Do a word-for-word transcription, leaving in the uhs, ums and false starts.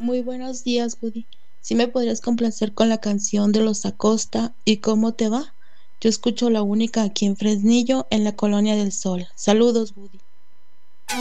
Muy buenos días, Woody. ¿Sí me podrías complacer con la canción de Los Acosta y cómo te va? Yo escucho la única aquí en Fresnillo, en la Colonia del Sol. Saludos, Woody.